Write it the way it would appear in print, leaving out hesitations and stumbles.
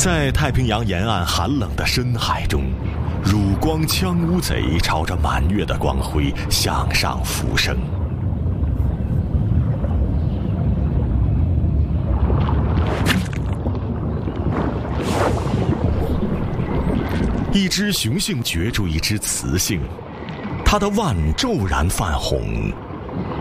在太平洋沿岸寒冷的深海中，辱光枪乌贼朝着满月的光辉向上浮升。一只雄性角逐一只雌性，它的腕骤然泛红，